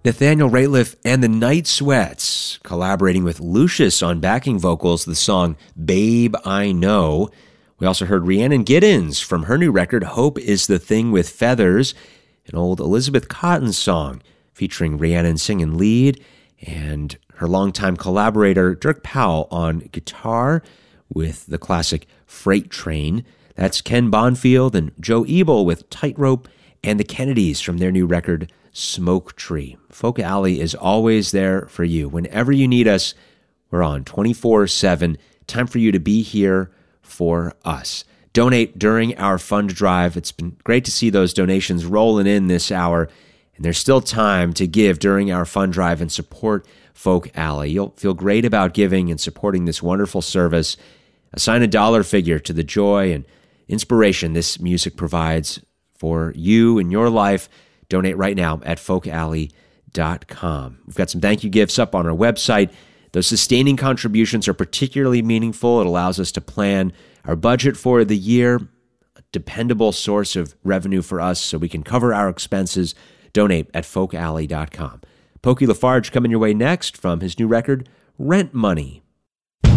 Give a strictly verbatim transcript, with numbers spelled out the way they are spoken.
Nathaniel Rateliff and the Night Sweats collaborating with Lucius on backing vocals, the song Babe I Know. We also heard Rhiannon Giddens from her new record, Hope is the Thing with Feathers, an old Elizabeth Cotton song featuring Rhiannon singing lead and her longtime collaborator Dirk Powell on guitar with the classic Freight Train. That's Ken Bonfield and Joe Ebel with Tightrope, and the Kennedys from their new record, Smoke Tree. Folk Alley is always there for you. Whenever you need us, we're on twenty-four seven. Time for you to be here for us. Donate during our fund drive. It's been great to see those donations rolling in this hour, and there's still time to give during our fund drive and support Folk Alley. You'll feel great about giving and supporting this wonderful service. Assign a dollar figure to the joy and inspiration this music provides for you in your life. Donate right now at folk alley dot com. We've got some thank you gifts up on our website. Those sustaining contributions are particularly meaningful. It allows us to plan our budget for the year, a dependable source of revenue for us so we can cover our expenses. Donate at folk alley dot com. Pokey LaFarge coming your way next from his new record, Rent Money.